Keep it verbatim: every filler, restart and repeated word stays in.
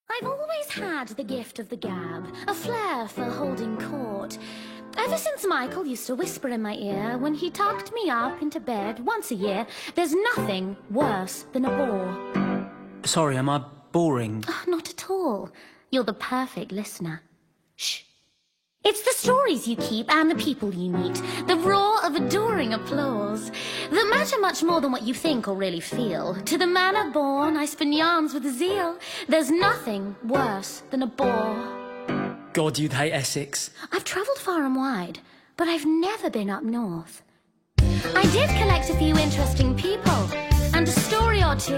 I've always had the gift of the gab, a flair for holding court. Ever since Michael used to whisper in my ear when he tucked me up into bed once a year, there's nothing worse than a bore. Sorry, am I boring? Oh, not at all. You're the perfect listener. Shh. It's the stories you keep and the people you meet, the roar of adoring applause, that matter much more than what you think or really feel. To the manner born, I spin yarns with zeal. There's nothing worse than a bore. God, you'd hate Essex. I've travelled far and wide, but I've never been up north. I did collect a few interesting people, and a story or two